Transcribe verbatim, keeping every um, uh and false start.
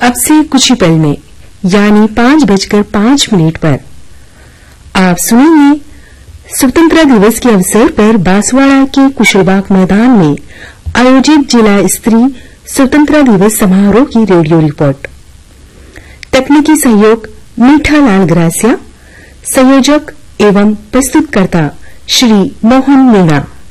अब से कुछ ही पल में यानी पांच बजकर पांच मिनट पर आप सुनेंगे स्वतंत्रता दिवस के अवसर पर बांसवाड़ा के कुशलबाग मैदान में आयोजित जिला स्तरीय स्वतंत्रता दिवस समारोह की रेडियो रिपोर्ट। तकनीकी सहयोग मीठा लाल ग्रासिया, संयोजक एवं प्रस्तुतकर्ता श्री मोहन मीणा।